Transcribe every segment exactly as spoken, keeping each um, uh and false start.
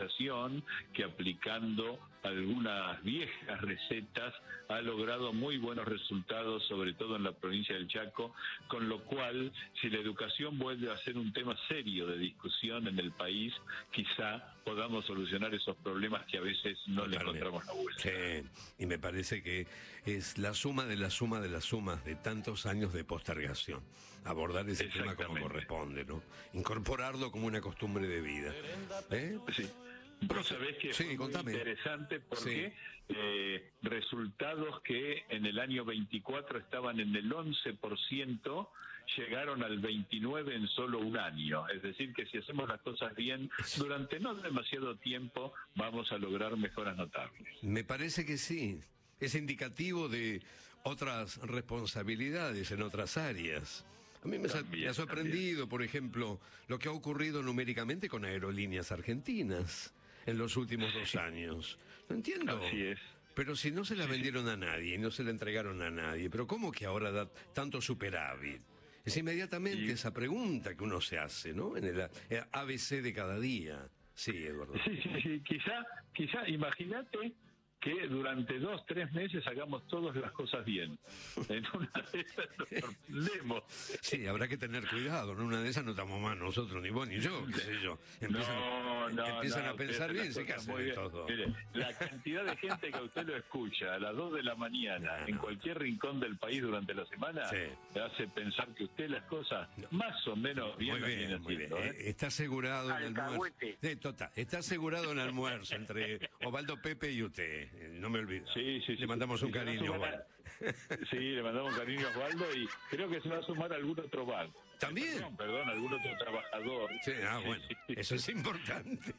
organización que, aplicando algunas viejas recetas, ha logrado muy buenos resultados, sobre todo en la provincia del Chaco, con lo cual, si la educación vuelve a ser un tema serio de discusión en el país, quizá podamos solucionar esos problemas que a veces no le encontramos la vuelta. Sí, y me parece que es la suma de la suma de las sumas de tantos años de postergación, abordar ese tema como corresponde, ¿no? Incorporarlo como una costumbre de vida. ¿Eh? Sí. Vos sabés que sí, es muy contame. interesante porque sí. eh, resultados que en el año veinticuatro estaban en el once por ciento, llegaron al veintinueve por ciento en solo un año. Es decir, que si hacemos las cosas bien, durante no demasiado tiempo vamos a lograr mejoras notables. Me parece que sí. Es indicativo de otras responsabilidades en otras áreas. A mí me, también, me ha sorprendido, también. por ejemplo, lo que ha ocurrido numéricamente con Aerolíneas Argentinas en los últimos dos años. No entiendo. Así es. Pero si no se la vendieron a nadie y no se la entregaron a nadie, ¿pero cómo que ahora da tanto superávit? Es inmediatamente sí. esa pregunta que uno se hace, ¿no? En el A B C de cada día. Sí, Eduardo. Sí, sí, sí. Quizá, quizá, imagínate que durante dos, tres meses hagamos todas las cosas bien. En una de esas nos sorprendemos. Sí, habrá que tener cuidado. En una de esas no estamos más nosotros, ni vos ni yo, qué sé yo. Empiezan, no, no, empiezan no, a pensar bien, se casan de todo. Mire, la cantidad de gente que a usted lo escucha a las dos de la mañana, no, en no. cualquier rincón del país durante la semana, sí. le hace pensar que usted las cosas no. más o menos bien muy bien, las muy haciendo, bien. ¿eh? Está asegurado en el almuerzo. Sí, total, está asegurado en el almuerzo entre Osvaldo, Pepe y usted. No me olvido. Sí, sí, le mandamos sí, un cariño a Osvaldo. Sí, le mandamos un cariño a Osvaldo y creo que se va a sumar algún otro bar. ¿También? Perdón, perdón, algún otro trabajador. Sí, ah, bueno, eso es importante.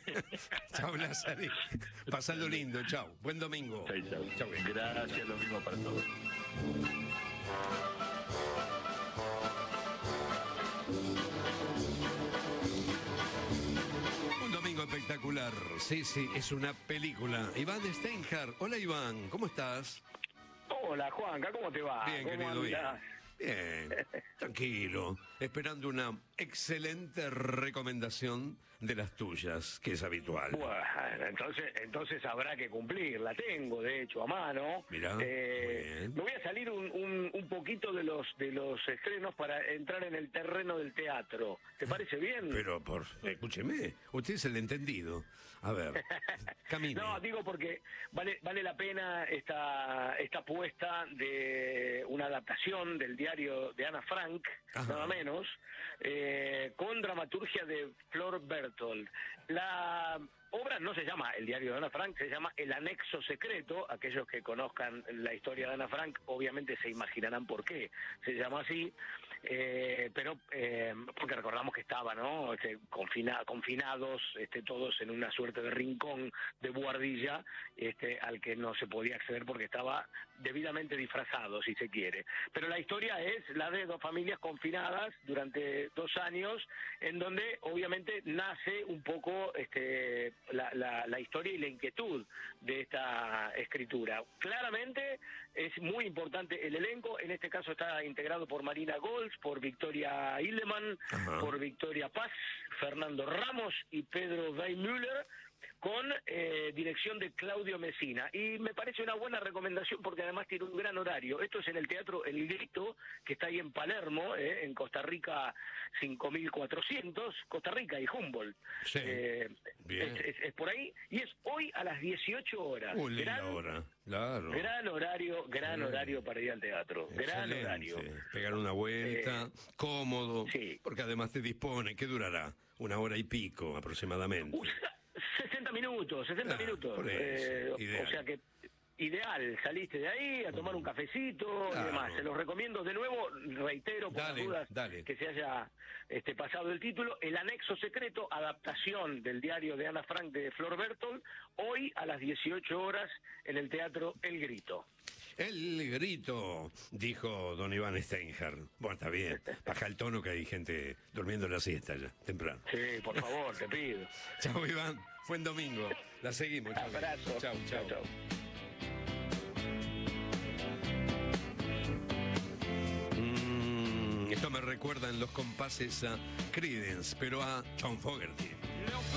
Chao, Lázaro. Pasando lindo, chao. Buen domingo. Chao, chao. Chao. Gracias, lo mismo para todos. Espectacular, sí, sí, es una película. Iván Steinhardt, hola Iván, ¿cómo estás? Hola Juanca, ¿cómo te va? Bien, ¿Cómo querido, andás? bien. Bien, tranquilo, esperando una excelente recomendación de las tuyas, que es habitual. Bueno, entonces, entonces habrá que cumplir, la tengo de hecho a mano. Mirá, eh, me voy a salir un, un, un poquito de los de los estrenos para entrar en el terreno del teatro. ¿Te parece bien? Pero, por, escúcheme, usted es el entendido. A ver, camine. No, digo porque vale vale la pena esta esta apuesta de una adaptación del diario de Ana Frank, ajá, nada menos, eh, con dramaturgia de Flor Bertolt. La obra no se llama El diario de Ana Frank, se llama El anexo secreto. Aquellos que conozcan la historia de Ana Frank obviamente se imaginarán por qué se llama así, eh, pero eh, porque recordamos que estaba, ¿no? Este, confina, confinados este, todos en una suerte de rincón de buhardilla, este, al que no se podía acceder porque estaba debidamente disfrazado, si se quiere. Pero la historia es la de dos familias confinadas durante dos años, en donde obviamente nace un poco este La, la, la historia y la inquietud de esta escritura. Claramente es muy importante el elenco, en este caso está integrado por Marina Golds, por Victoria Hildemann, ajá, por Victoria Paz, Fernando Ramos y Pedro Weimüller, con eh, dirección de Claudio Messina. Y me parece una buena recomendación porque además tiene un gran horario. Esto es en el Teatro El Grito, que está ahí en Palermo, eh, en Costa Rica cinco mil cuatrocientos, Costa Rica y Humboldt. Sí, eh, bien. Es, es, es por ahí, y es hoy a las dieciocho horas. Uh, gran hora, claro. Gran horario, gran sí. horario para ir al teatro. Excelente. Gran horario. Pegar una vuelta, eh, cómodo, sí, porque además te dispone, ¿qué durará? Una hora y pico aproximadamente. Uh, sesenta minutos, sesenta ah, minutos. Por eso, eh, o sea que ideal, saliste de ahí a tomar un cafecito, claro, y demás. Se los recomiendo de nuevo, reitero por dale, las dudas dale. que se haya este, pasado el título, El anexo secreto, adaptación del diario de Ana Frank de Flor Bertolt, hoy a las dieciocho horas en el Teatro El Grito. El Grito, dijo don Iván Steinhardt. Bueno, está bien, baja el tono que hay gente durmiendo la siesta ya, temprano. Sí, por favor, te pido. Chao, Iván, buen domingo. La seguimos. Chao. Abrazo. Chao, chao. chao. Mm, esto me recuerda en los compases a Creedence, pero a John Fogerty.